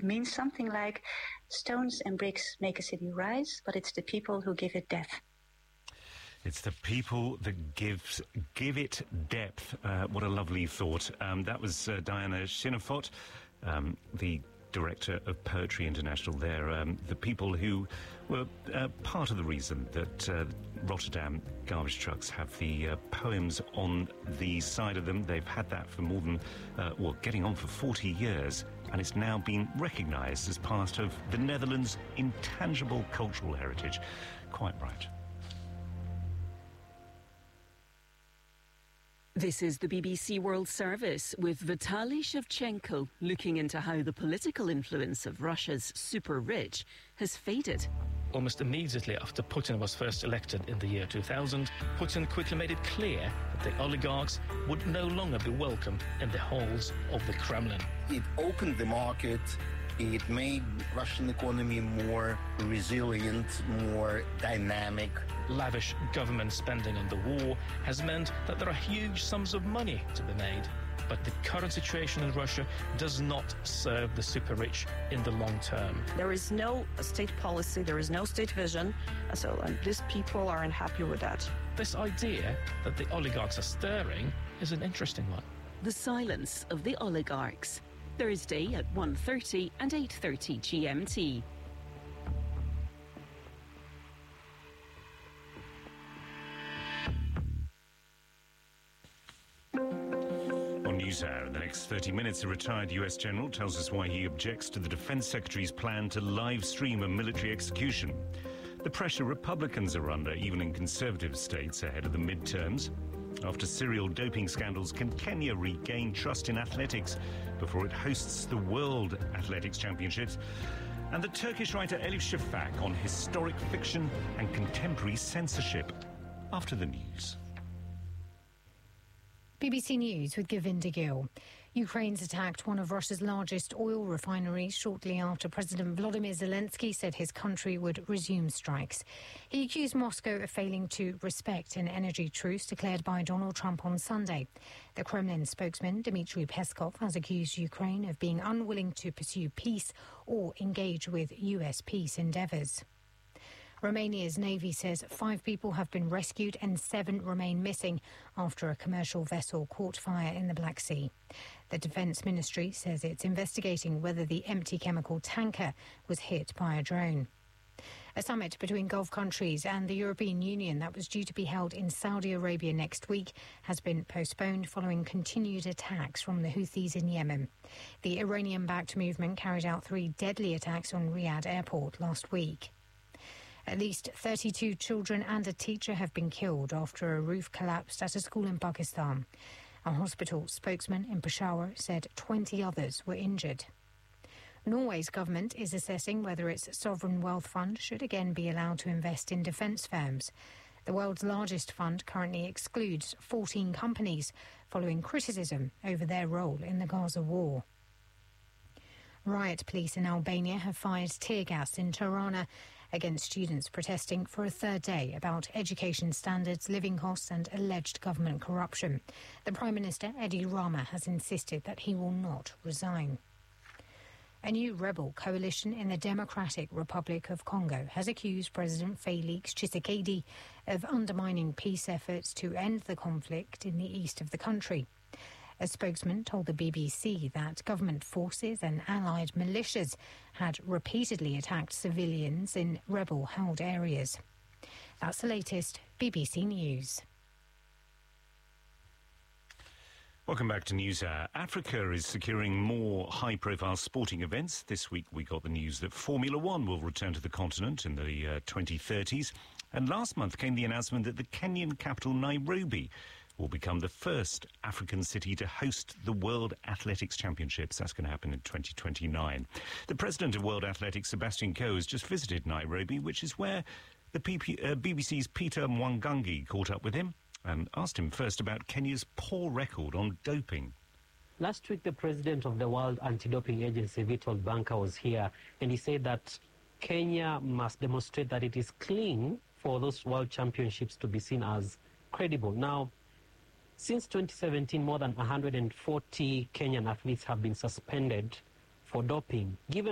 means something like stones and bricks make a city rise, but it's the people who give it depth. It's the people that give it depth. What a lovely thought. That was Diana Chinafort, the director of Poetry International there. The people who were part of the reason that Rotterdam garbage trucks have the poems on the side of them. They've had that for more than, getting on for 40 years, and it's now been recognised as part of the Netherlands' intangible cultural heritage. Quite right. This is the BBC World Service with Vitaly Shevchenko looking into how the political influence of Russia's super-rich has faded. Almost immediately after Putin was first elected in the year 2000, Putin quickly made it clear that the oligarchs would no longer be welcome in the halls of the Kremlin. It opened the market. It made Russian economy more resilient, more dynamic. Lavish government spending on the war has meant that there are huge sums of money to be made. But the current situation in Russia does not serve the super rich in the long term. There is no state policy, there is no state vision, so these people aren't happy with that. This idea that the oligarchs are stirring is an interesting one. The silence of the oligarchs. Thursday at 1:30 and 8:30 GMT. On NewsHour, in the next 30 minutes, a retired US general tells us why he objects to the Defence Secretary's plan to live stream a military execution. The pressure Republicans are under, even in conservative states, ahead of the midterms. After serial doping scandals, can Kenya regain trust in athletics before it hosts the World Athletics Championships? And the Turkish writer Elif Shafak on historic fiction and contemporary censorship. After the news. BBC News with Govinda Gill. Ukraine's attacked one of Russia's largest oil refineries shortly after President Volodymyr Zelensky said his country would resume strikes. He accused Moscow of failing to respect an energy truce declared by Donald Trump on Sunday. The Kremlin spokesman Dmitry Peskov has accused Ukraine of being unwilling to pursue peace or engage with US peace endeavours. Romania's Navy says 5 people have been rescued and 7 remain missing after a commercial vessel caught fire in the Black Sea. The Defence Ministry says it's investigating whether the empty chemical tanker was hit by a drone. A summit between Gulf countries and the European Union that was due to be held in Saudi Arabia next week has been postponed following continued attacks from the Houthis in Yemen. The Iranian-backed movement carried out 3 deadly attacks on Riyadh airport last week. At least 32 children and a teacher have been killed after a roof collapsed at a school in Pakistan. A hospital spokesman in Peshawar said 20 others were injured. Norway's government is assessing whether its sovereign wealth fund should again be allowed to invest in defence firms. The world's largest fund currently excludes 14 companies following criticism over their role in the Gaza war. Riot police in Albania have fired tear gas in Tirana against students protesting for a third day about education standards, living costs and alleged government corruption. The Prime Minister, Edi Rama, has insisted that he will not resign. A new rebel coalition in the Democratic Republic of Congo has accused President Felix Tshisekedi of undermining peace efforts to end the conflict in the east of the country. A spokesman told the BBC that government forces and allied militias had repeatedly attacked civilians in rebel-held areas. That's the latest BBC News. Welcome back to NewsHour. Africa is securing more high-profile sporting events. This week we got the news that Formula One will return to the continent in the 2030s. And last month came the announcement that the Kenyan capital, Nairobi, will become the first African city to host the World Athletics Championships. That's going to happen in 2029. The president of World Athletics, Sebastian Coe, has just visited Nairobi, which is where the BBC's Peter Mwangangi caught up with him and asked him first about Kenya's poor record on doping. Last week, the president of the World Anti-Doping Agency, Vitold Banka, was here, and he said that Kenya must demonstrate that it is clean for those World Championships to be seen as credible. Now, since 2017, more than 140 Kenyan athletes have been suspended for doping. Given